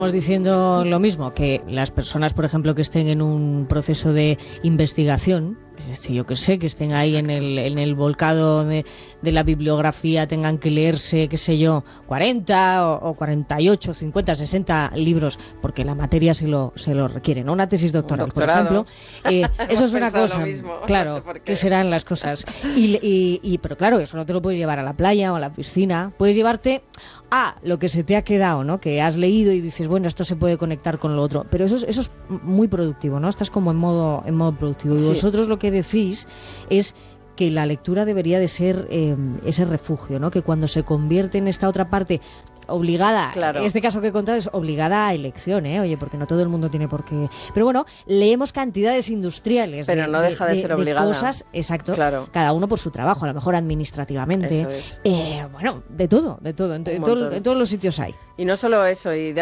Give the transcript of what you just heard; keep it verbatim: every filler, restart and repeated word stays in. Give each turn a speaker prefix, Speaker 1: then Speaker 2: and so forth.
Speaker 1: Estamos diciendo lo mismo, que las personas, por ejemplo, que estén en un proceso de investigación, yo que sé, que estén ahí en el, en el volcado de, de la bibliografía, tengan que leerse, qué sé yo, cuarenta o, o cuarenta y ocho, cincuenta, sesenta libros, porque la materia se lo, se lo requiere, ¿no? Una tesis doctoral, por ejemplo. Eh, eso es una cosa, claro, no sé qué serán las cosas. Y, y, y, pero claro, eso no te lo puedes llevar a la playa o a la piscina, puedes llevarte a lo que se te ha quedado, ¿no? Que has leído y dices, bueno, esto se puede conectar con lo otro, pero eso es, eso es muy productivo, ¿no? Estás como en modo, en modo productivo. Y sí. Vosotros lo que decís es que la lectura debería de ser eh, ese refugio, ¿no? Que cuando se convierte en esta otra parte obligada, claro. En este caso que he contado es obligada a elección, ¿eh? Oye, porque no todo el mundo tiene por qué... Pero bueno, leemos cantidades industriales.
Speaker 2: Pero de, no deja de, de ser obligada.
Speaker 1: De cosas, exacto,
Speaker 2: claro.
Speaker 1: Cada uno por su trabajo, a lo mejor administrativamente.
Speaker 2: Eso es.
Speaker 1: Eh, bueno, de todo, de todo, en, en, todo, en todos los sitios hay.
Speaker 2: Y no solo eso, y de